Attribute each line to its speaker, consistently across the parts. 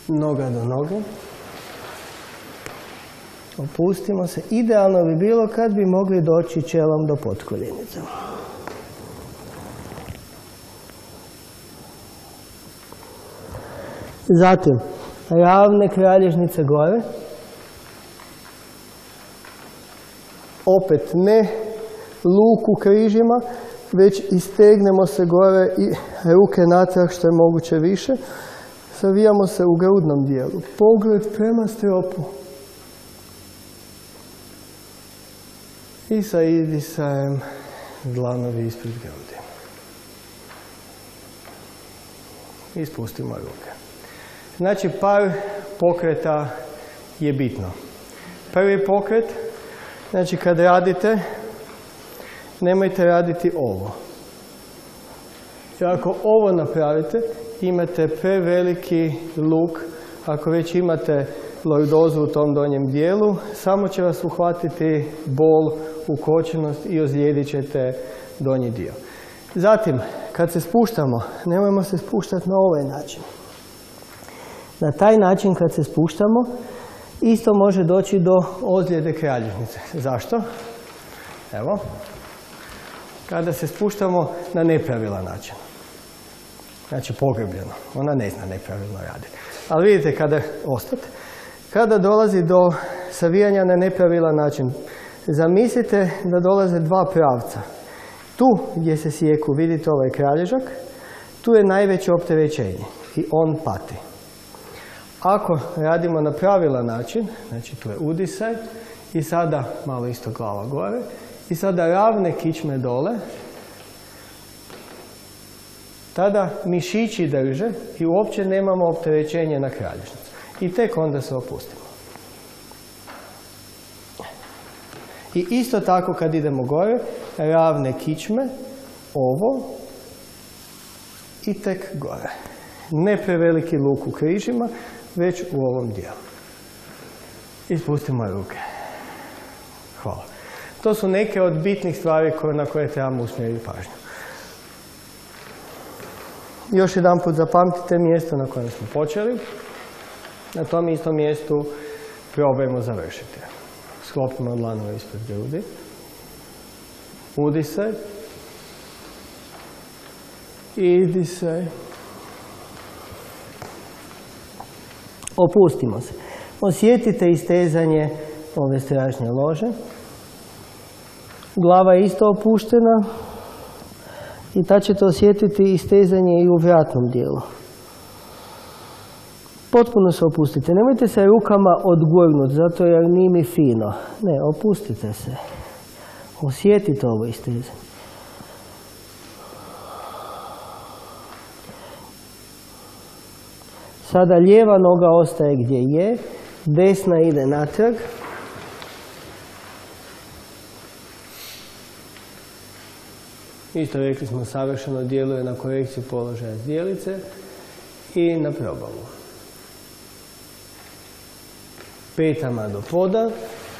Speaker 1: noga do noge. Opustimo se. Idealno bi bilo kad bi mogli doći čelom do potkoljenica. Zatim, ravne kralježnice gore. Opet ne luk u križima, već istegnemo se gore i ruke natrag što je moguće više. Savijamo se u grudnom dijelu. Pogled prema stropu. I sa izdisajem dlanovi ispred grudi. I spustimo ruke. Znači, par pokreta je bitno. Prvi pokret, znači kad radite, nemojte raditi ovo. Jer ako ovo napravite, imate preveliki luk. Ako već imate lordozu u tom donjem dijelu, samo će vas uhvatiti bol, ukočenost i ozlijedit ćete donji dio. Zatim, kad se spuštamo, nemojmo se spuštati na ovaj način. Na taj način kad se spuštamo, isto može doći do ozljede kralježnice. Zašto? Evo. Kada se spuštamo na nepravilan način. Znači pogrbljeno. Ona ne zna nepravilno raditi. Ali vidite kada dolazi do savijanja na nepravilan način, zamislite da dolaze dva pravca. Tu gdje se sijeku, vidite ovaj kralježak, tu je najveće opterećenje i on pati. Ako radimo na pravilan način, znači tu je udisaj i sada malo isto glava gore i sada ravne kičme dole, tada mišići drže i uopće nemamo opterećenje na kralježnicu. I tek onda se opustimo. I isto tako kad idemo gore, ravne kičme, ovo i tek gore. Ne preveliki luk u križima, već u ovom dijelu. I spustimo ruke. Hvala. To su neke od bitnih stvari na koje trebamo usmjeriti pažnju. Još jedan put zapamtite mjesto na kojem smo počeli. Na tom istom mjestu probajmo završiti. Sklopimo dlanove ispred grudi. Udisaj. Izdisaj. Opustimo se. Osjetite istezanje ove stražnje lože. Glava je isto opuštena. I tad ćete osjetiti istezanje i u vratnom dijelu. Potpuno se opustite. Nemojte se rukama odgurnuti, zato jer nije mi fino. Ne, opustite se. Osjetite ovo istezanje. Sada lijeva noga ostaje gdje je, desna ide natrag. Isto rekli smo, savršeno djeluje na korekciju položaja zdjelice i na probavu. Petama do poda.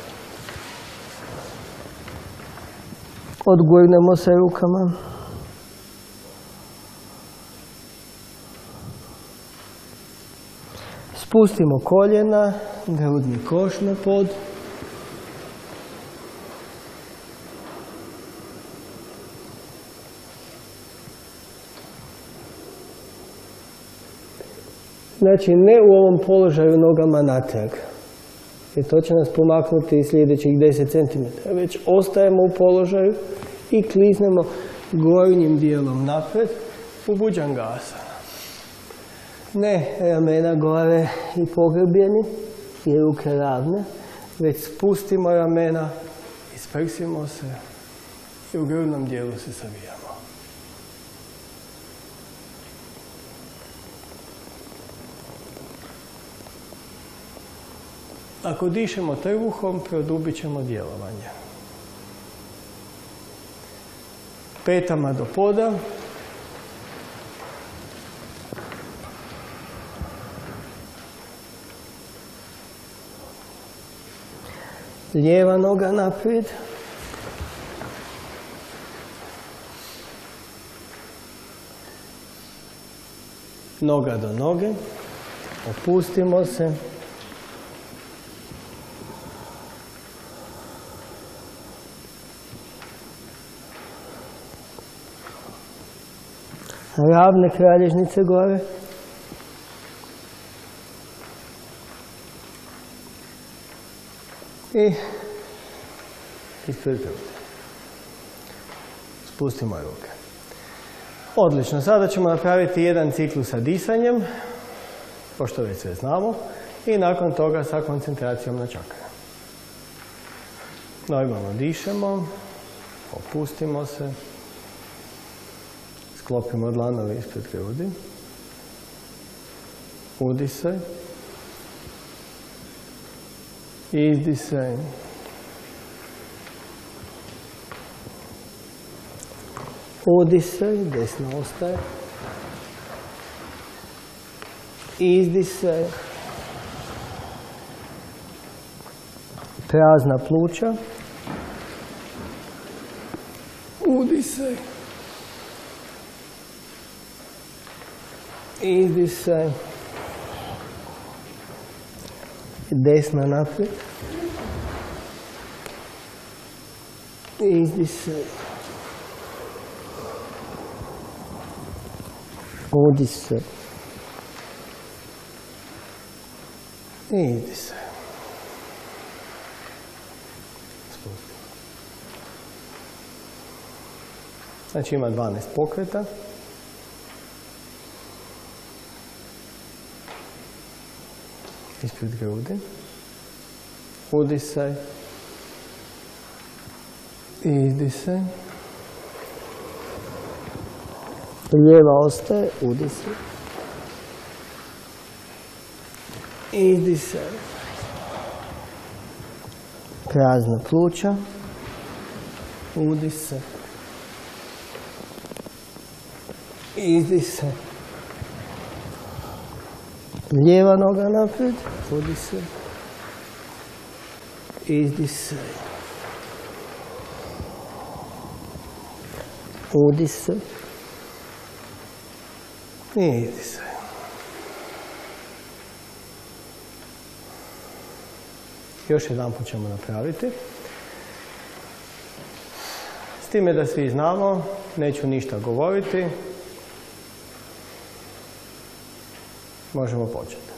Speaker 1: Odgurnemo se rukama. Spustimo koljena, grudni koš na pod. Znači, ne u ovom položaju nogama natrag, jer to će nas pomaknuti sljedećih 10 cm. Već ostajemo u položaju i kliznemo gornjim dijelom naprijed u Bhujangasana. Ne ramena gore i pogrbljeni i ruke ravne, već spustimo ramena, isprsimo se i u grudnom dijelu se savijamo. Ako dišemo trbuhom, produbit ćemo djelovanje. Petama do poda. Lijeva noga naprijed. Noga do noge. Opustimo se. Ravne kralježnice gore. I ispred grudi. Spustimo ruke. Odlično, sada ćemo napraviti jedan ciklus sa disanjem, pošto već sve znamo, i nakon toga sa koncentracijom na čakre. Normalno dišemo, opustimo se, sklopimo dlanove ispred grudi, udisaj, izdisaj, udisaj, desno ostaje, izdisaj, prazna pluća, udisaj, izdisaj, desna naprijed, izdisaj, udisaj, izdisaj. Spusti. Znači ima 12 pokreta. Ispred grudi. Udisaj. Izdisaj. Lijeva ostaje, udisaj. Izdisaj. Prazna pluća. Udisaj. Izdisaj. Lijeva noga naprijed, udisaj. Izdisaj. Udisaj. Izdisaj. Još jedan put ćemo napraviti. S time da svi znamo, neću ništa govoriti. Možemo početi.